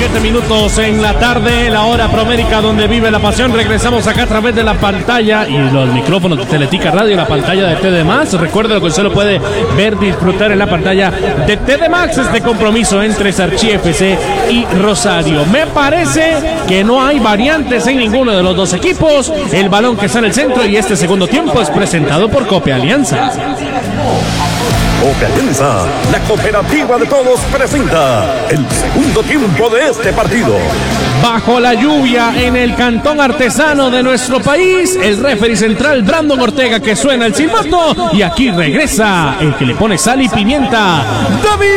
7 minutos en la tarde, la hora promérica donde vive la pasión. Regresamos acá a través de la pantalla y los micrófonos de Teletica Radio, la pantalla de TD+. Recuerda que usted lo puede ver, disfrutar en la pantalla de TD+. Este compromiso entre Sarchí FC y Rosario. Me parece que no hay variantes en ninguno de los dos equipos. El balón que está en el centro y este segundo tiempo es presentado por Copia Alianza. Copia Alianza, la cooperativa de todos, presenta el segundo tiempo de este partido. Bajo la lluvia en el cantón artesano de nuestro país, el referee central Brandon Ortega, que suena el silbato, y aquí regresa el que le pone sal y pimienta, David